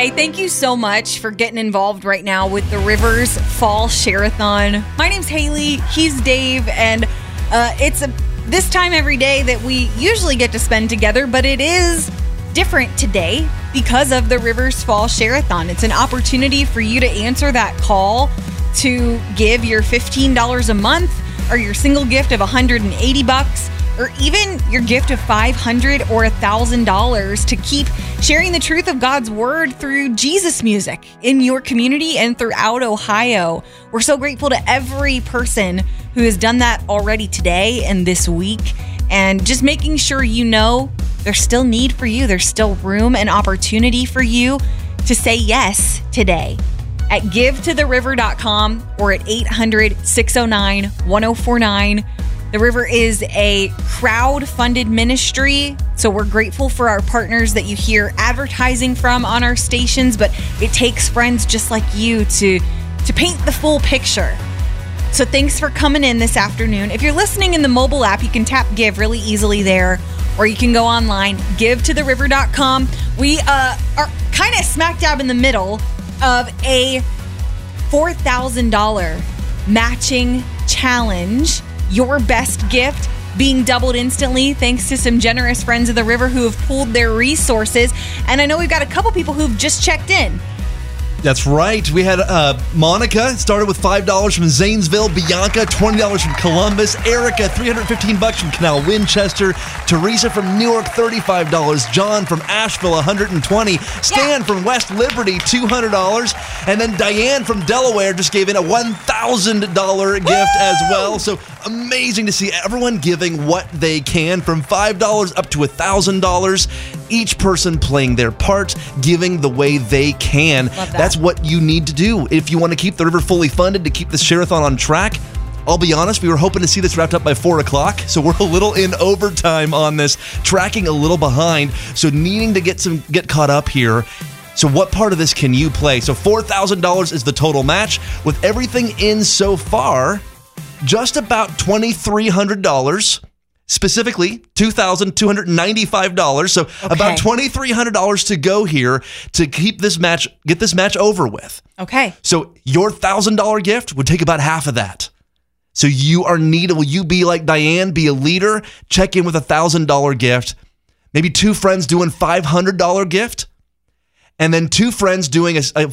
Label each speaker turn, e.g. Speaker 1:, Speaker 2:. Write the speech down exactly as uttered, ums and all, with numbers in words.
Speaker 1: Hey, thank you so much for getting involved right now with the Rivers Fall Share-a-thon. My name's Haley, he's Dave, and uh, it's a, this time every day that we usually get to spend together, but it is different today because of the Rivers Fall Share-a-thon. It's an opportunity for you to answer that call to give your fifteen dollars a month or your single gift of one hundred eighty bucks. Or even your gift of five hundred dollars or one thousand dollars to keep sharing the truth of God's word through Jesus music in your community and throughout Ohio. We're so grateful to every person who has done that already today and this week. And just making sure you know there's still need for you. There's still room and opportunity for you to say yes today at give to the river dot com or at eight hundred, six oh nine, one oh four nine. The River is a crowd-funded ministry, so we're grateful for our partners that you hear advertising from on our stations, but it takes friends just like you to, to paint the full picture. So thanks for coming in this afternoon. If you're listening in the mobile app, you can tap Give really easily there, or you can go online, give to the river dot com. We uh, are kind of smack dab in the middle of a four thousand dollars matching challenge. Your best gift being doubled instantly thanks to some generous friends of the River who have pooled their resources. And I know we've got a couple people who've just checked in.
Speaker 2: That's right. We had uh, Monica started with five dollars from Zanesville, Bianca twenty dollars from Columbus, Erica three hundred fifteen bucks from Canal Winchester, Teresa from Newark thirty-five dollars, John from Asheville one hundred twenty dollars, Stan yeah. from West Liberty two hundred dollars, and then Diane from Delaware just gave in a one thousand dollars gift Woo! As well. So amazing to see everyone giving what they can, from five dollars up to one thousand dollars. Each person playing their part, giving the way they can.
Speaker 1: Love that.
Speaker 2: That's what you need to do if you want to keep the River fully funded, to keep the Share-a-thon on track. I'll be honest, we were hoping to see this wrapped up by four o'clock, so we're a little in overtime on this, tracking a little behind, so needing to get some get caught up here. So what part of this can you play? So four thousand dollars is the total match. With everything in so far, just about two thousand three hundred dollars. Specifically, two thousand two hundred ninety-five dollars. So okay. about two thousand three hundred dollars to go here to keep this match, get this match over with.
Speaker 1: Okay.
Speaker 2: So your one thousand dollars gift would take about half of that. So you are needed. Will you be like Diane, be a leader, check in with a one thousand dollars gift, maybe two friends doing five hundred dollars gift, and then two friends doing a, a